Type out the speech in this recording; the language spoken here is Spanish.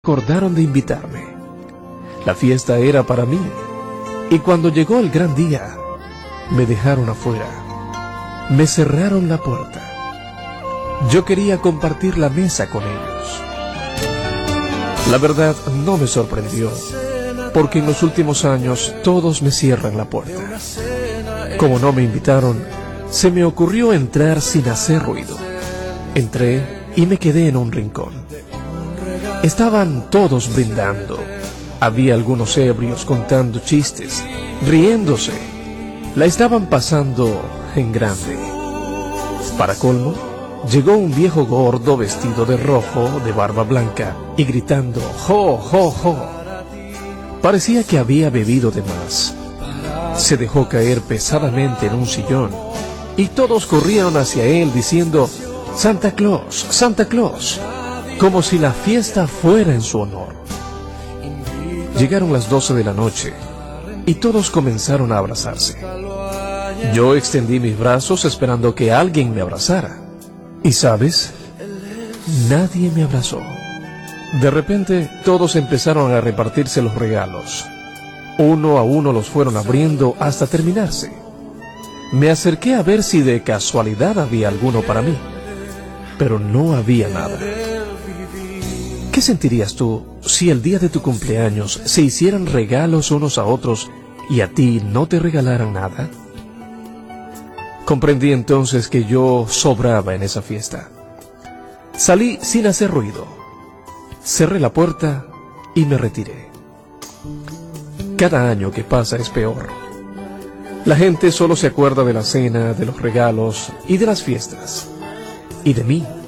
acordaron de invitarme. La fiesta era para mí, y cuando llegó el gran día, me dejaron afuera. Me cerraron la puerta. Yo quería compartir la mesa con ellos. La verdad no me sorprendió, porque en los últimos años todos me cierran la puerta. Como no me invitaron, se me ocurrió entrar sin hacer ruido. Entré y me quedé en un rincón. Estaban todos brindando. Había algunos ebrios contando chistes, riéndose. La estaban pasando en grande. Para colmo, llegó un viejo gordo vestido de rojo, de barba blanca, y gritando ¡jo, jo, jo! Parecía que había bebido de más. Se dejó caer pesadamente en un sillón, y todos corrieron hacia él diciendo ¡Santa Claus! ¡Santa Claus!, como si la fiesta fuera en su honor. Llegaron las 12 de la noche, y todos comenzaron a abrazarse. Yo extendí mis brazos esperando que alguien me abrazara. Y ¿sabes? Nadie me abrazó. De repente, todos empezaron a repartirse los regalos. Uno a uno los fueron abriendo hasta terminarse. Me acerqué a ver si de casualidad había alguno para mí, pero no había nada. ¿Qué sentirías tú si el día de tu cumpleaños se hicieran regalos unos a otros y a ti no te regalaran nada? Comprendí entonces que yo sobraba en esa fiesta. Salí sin hacer ruido. Cerré la puerta y me retiré. Cada año que pasa es peor. La gente solo se acuerda de la cena, de los regalos y de las fiestas. Y de mí.